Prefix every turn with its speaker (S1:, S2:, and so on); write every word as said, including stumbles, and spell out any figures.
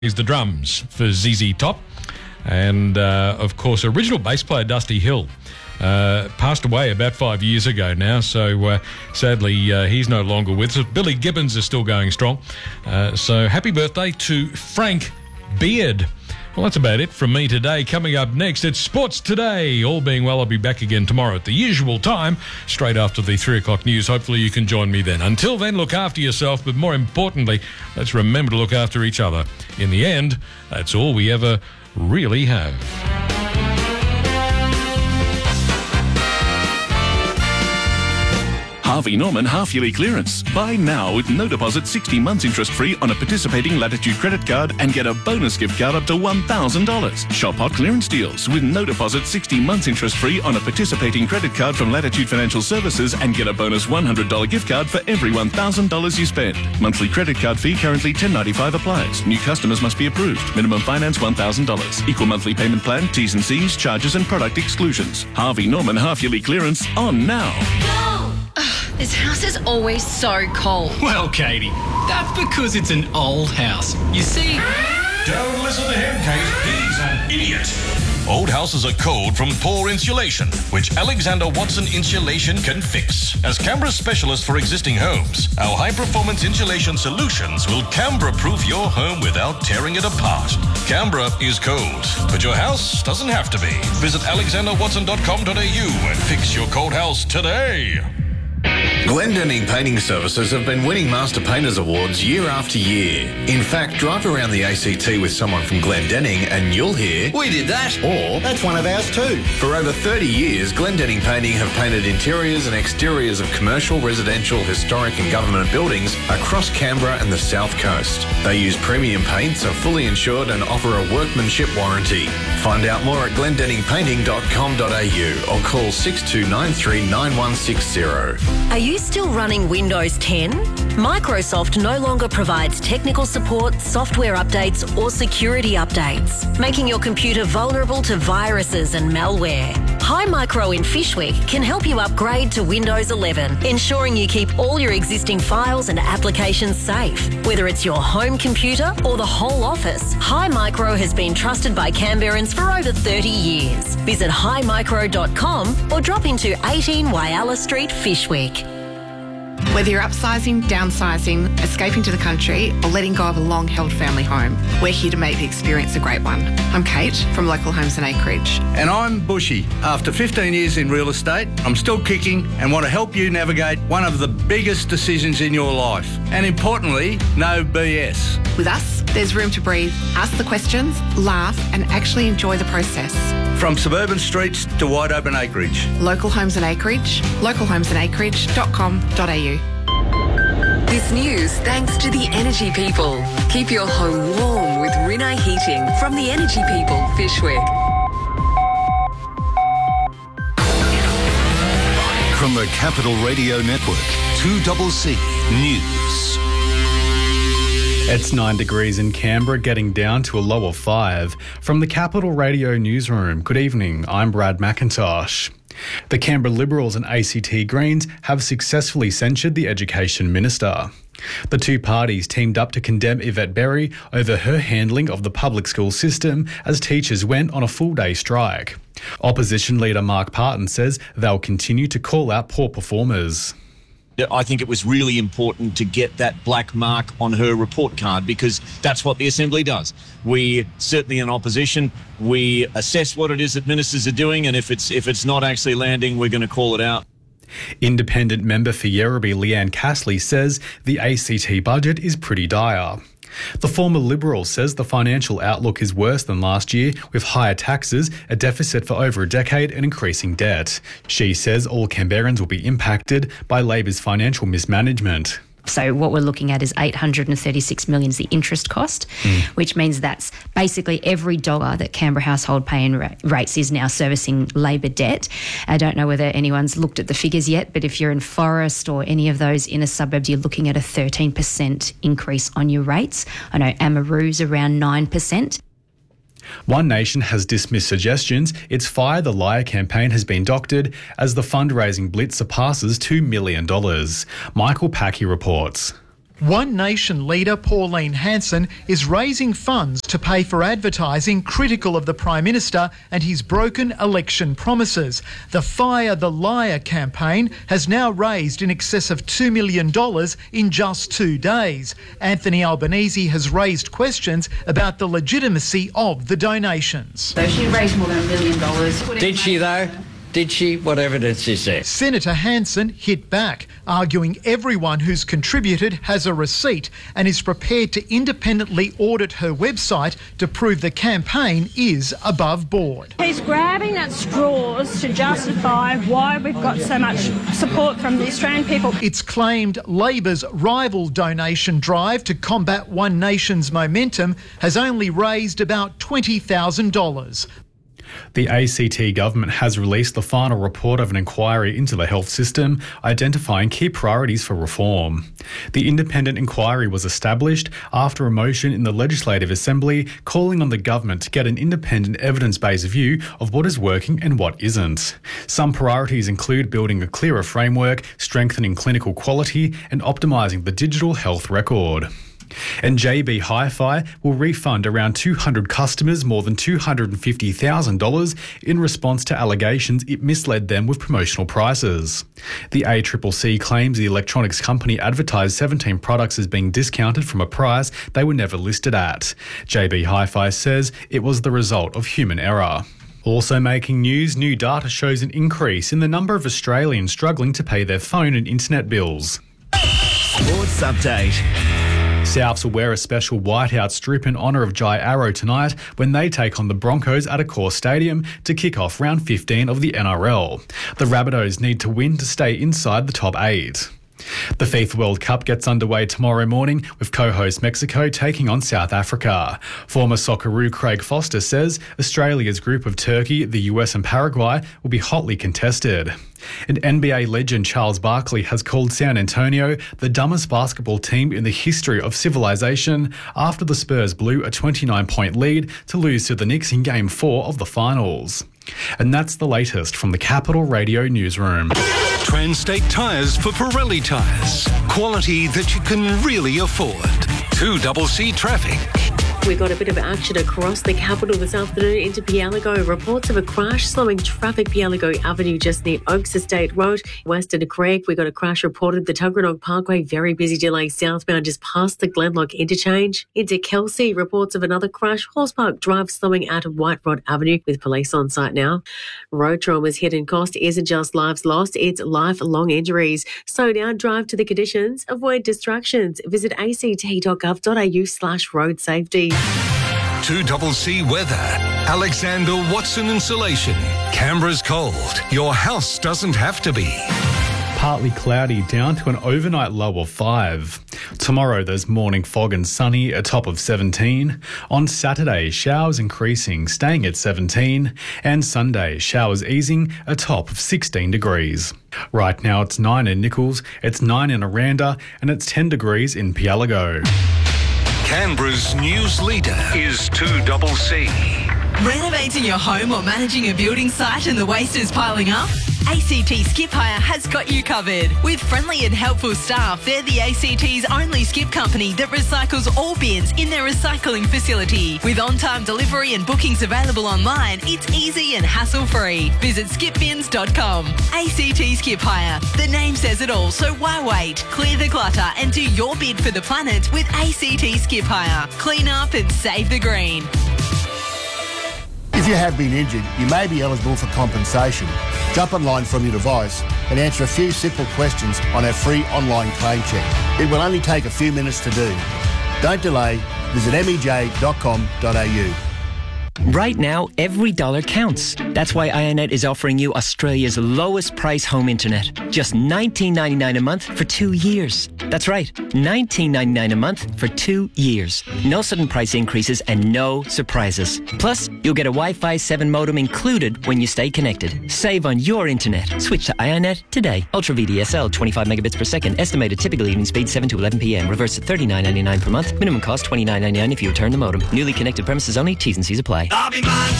S1: is the drums for Z Z Top. And, uh, of course, original bass player Dusty Hill uh, passed away about five years ago now, so uh, sadly uh, he's no longer with us. Billy Gibbons is still going strong. Uh, so happy birthday to Frank Beard. Well, that's about it from me today. Coming up next, it's Sports Today. All being well, I'll be back again tomorrow at the usual time, straight after the three o'clock news. Hopefully you can join me then. Until then, look after yourself, but more importantly, let's remember to look after each other. In the end, that's all we ever really have.
S2: Harvey Norman half-yearly clearance. Buy now with no deposit, sixty months interest-free on a participating Latitude credit card and get a bonus gift card up to one thousand dollars. Shop hot clearance deals with no deposit, sixty months interest-free on a participating credit card from Latitude Financial Services and get a bonus one hundred dollars gift card for every one thousand dollars you spend. Monthly credit card fee currently ten dollars ninety-five applies. New customers must be approved. Minimum finance one thousand dollars. Equal monthly payment plan, T's and C's, charges and product exclusions. Harvey Norman half-yearly clearance on now.
S3: This house is always so cold.
S4: Well, Katie, that's because it's an old house. You see...
S5: Don't listen to him, Kate. He's an idiot. Old houses are cold from poor insulation, which Alexander Watson Insulation can fix. As Canberra's specialist for existing homes, our high-performance insulation solutions will Canberra-proof your home without tearing it apart. Canberra is cold, but your house doesn't have to be. Visit alexander watson dot com dot a u and fix your cold house today.
S6: Glendenning Painting Services have been winning Master Painters Awards year after year. In fact, drive around the A C T with someone from Glendenning and you'll hear, "We did that," or "That's one of ours too." For over thirty years, Glendenning Painting have painted interiors and exteriors of commercial, residential, historic and government buildings across Canberra and the South Coast. They use premium paints, are fully insured and offer a workmanship warranty. Find out more at glendenning painting dot com dot a u or call six two nine three nine one six zero.
S7: Are you still running Windows ten? Microsoft no longer provides technical support, software updates or security updates, making your computer vulnerable to viruses and malware. Hi Micro in Fyshwick can help you upgrade to Windows eleven, ensuring you keep all your existing files and applications safe. Whether it's your home computer or the whole office, Hi Micro has been trusted by Canberrans for over thirty years. Visit hi micro dot com or drop into eighteen Whyalla Street, Fyshwick.
S8: Whether you're upsizing, downsizing, escaping to the country or letting go of a long-held family home, we're here to make the experience a great one. I'm Kate from Local Homes and Acreage.
S9: And I'm Bushy. After fifteen years in real estate, I'm still kicking and want to help you navigate one of the biggest decisions in your life. And importantly, no B S.
S8: With us, there's room to breathe, ask the questions, laugh and actually enjoy the process.
S9: From suburban streets to wide open acreage.
S8: Local Homes and Acreage, local homes and acreage dot com dot a u.
S10: This news thanks to the Energy People. Keep your home warm with Rinnai Heating from the Energy People, Fyshwick.
S11: From the Capital Radio Network, two C C News.
S12: It's nine degrees in Canberra, getting down to a low of five. From the Capital Radio Newsroom, good evening, I'm Brad McIntosh. The Canberra Liberals and A C T Greens have successfully censured the Education Minister. The two parties teamed up to condemn Yvette Berry over her handling of the public school system as teachers went on a full-day strike. Opposition leader Mark Parton says they'll continue to call out poor performers.
S13: I think it was really important to get that black mark on her report card because that's what the Assembly does. We, certainly in opposition, we assess what it is that ministers are doing, and if it's if it's not actually landing, we're going to call it out.
S12: Independent member for Yerrabee Leanne Castley says the A C T budget is pretty dire. The former Liberal says the financial outlook is worse than last year, with higher taxes, a deficit for over a decade and increasing debt. She says all Canberrans will be impacted by Labor's financial mismanagement.
S14: So what we're looking at is eight hundred thirty-six million is the interest cost, mm. which means that's basically every dollar that Canberra household pay in ra- rates is now servicing Labor debt. I don't know whether anyone's looked at the figures yet, but if you're in Forest or any of those inner suburbs, you're looking at a thirteen percent increase on your rates. I know Amaroo's around nine percent.
S12: One Nation has dismissed suggestions its Fire the Liar campaign has been doctored as the fundraising blitz surpasses two million dollars. Michael Packey reports.
S15: One Nation leader Pauline Hanson is raising funds to pay for advertising critical of the Prime Minister and his broken election promises. The Fire the Liar campaign has now raised in excess of two million dollars in just two days. Anthony Albanese has raised questions about the legitimacy of the donations.
S16: So she raised more than a million dollars.
S17: Did she though? Did she? What evidence is there?
S15: Senator Hanson hit back, arguing everyone who's contributed has a receipt and is prepared to independently audit her website to prove the campaign is above board.
S18: He's grabbing at straws to justify why we've got so much support from the Australian people.
S15: It's claimed Labor's rival donation drive to combat One Nation's momentum has only raised about twenty thousand dollars.
S12: The A C T government has released the final report of an inquiry into the health system, identifying key priorities for reform. The independent inquiry was established after a motion in the Legislative Assembly calling on the government to get an independent evidence-based view of what is working and what isn't. Some priorities include building a clearer framework, strengthening clinical quality, and optimising the digital health record. And J B Hi-Fi will refund around two hundred customers more than two hundred fifty thousand dollars in response to allegations it misled them with promotional prices. The A C C C claims the electronics company advertised seventeen products as being discounted from a price they were never listed at. J B Hi-Fi says it was the result of human error. Also making news, new data shows an increase in the number of Australians struggling to pay their phone and internet bills.
S19: Sports Update.
S12: Souths will wear a special whiteout strip in honour of Jai Arrow tonight when they take on the Broncos at Accor Stadium to kick off round fifteen of the N R L. The Rabbitohs need to win to stay inside the top eight. The FIFA World Cup gets underway tomorrow morning with co-host Mexico taking on South Africa. Former Socceroo Craig Foster says Australia's group of Turkey, the U S and Paraguay will be hotly contested. And N B A legend Charles Barkley has called San Antonio the dumbest basketball team in the history of civilization after the Spurs blew a twenty-nine point lead to lose to the Knicks in Game four of the finals. And that's the latest from the Capital Radio newsroom.
S11: Transtate Tyres for Pirelli tyres. Quality that you can really afford. two C C traffic.
S20: We got a bit of action across the capital this afternoon into Pielago. Reports of a crash slowing traffic Pielago Avenue just near Oaks Estate Road. West of the Craig, we got a crash reported the Tuggeranong Parkway. Very busy delay southbound just past the Glenlock interchange. Into Kelsey, reports of another crash. Horse Park Drive slowing out of White Rod Avenue with police on site now. Road trauma's hidden cost isn't just lives lost, it's lifelong injuries. Slow down, drive to the conditions, avoid distractions. Visit act.gov.au slash road safety.
S11: two C C weather. Alexander Watson Insulation. Canberra's cold. Your house doesn't have to be.
S12: Partly cloudy down to an overnight low of five. Tomorrow there's morning fog and sunny, a top of seventeen. On Saturday, showers increasing, staying at seventeen. And Sunday, showers easing, a top of sixteen degrees. Right now it's nine in Nichols, it's nine in Aranda, and it's ten degrees in Pielago.
S11: Canberra's news leader is two C C.
S21: Renovating your home or managing a building site and the waste is piling up? A C T Skip Hire has got you covered. With friendly and helpful staff, they're the A C T's only skip company that recycles all bins in their recycling facility. With on-time delivery and bookings available online, it's easy and hassle-free. Visit skip bins dot com. A C T Skip Hire. The name says it all, so why wait? Clear the clutter and do your bid for the planet with A C T Skip Hire. Clean up and save the green.
S22: If you have been injured, you may be eligible for compensation. Jump online from your device and answer a few simple questions on our free online claim check. It will only take a few minutes to do. Don't delay. Visit m e j dot com dot a u.
S23: Right now, every dollar counts. That's why iiNet is offering you Australia's lowest price home internet. Just nineteen ninety-nine a month for two years. That's right, nineteen ninety-nine a month for two years. No sudden price increases and no surprises. Plus, you'll get a Wi-Fi seven modem included when you stay connected. Save on your internet. Switch to iiNet today. Ultra V D S L, twenty-five megabits per second. Estimated typical evening speed seven to eleven p m. Reverse at thirty-nine ninety-nine per month. Minimum cost twenty-nine ninety-nine if you return the modem. Newly connected premises only. T's and C's apply.
S19: I'll be mine